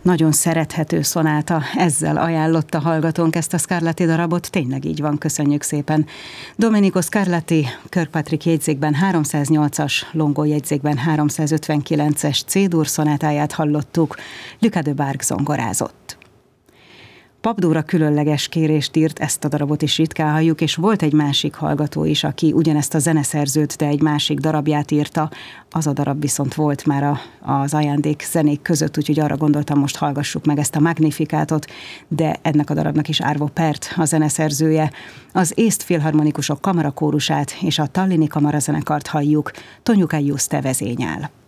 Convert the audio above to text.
Nagyon szerethető szonáta, ezzel ajánlotta hallgatónk ezt a Scarlatti darabot, tényleg így van, köszönjük szépen. Domenico Scarlatti Kirkpatrick jegyzékben 308-as, Longo jegyzékben 359-es C-dur szonátáját hallottuk, Lucas de Bargue zongorázott. Papp Dóra különleges kérést írt, ezt a darabot is ritkán halljuk, és volt egy másik hallgató is, aki ugyanezt a zeneszerzőt, de egy másik darabját írta. Az a darab viszont volt már az ajándék zenék között, úgyhogy arra gondoltam, most hallgassuk meg ezt a Magnifikátot, de ennek a darabnak is Arvo Pärt a zeneszerzője. Az észt filharmonikusok kamarakórusát és a Tallini kamarazenekart halljuk, Tonyuka Juste vezényel.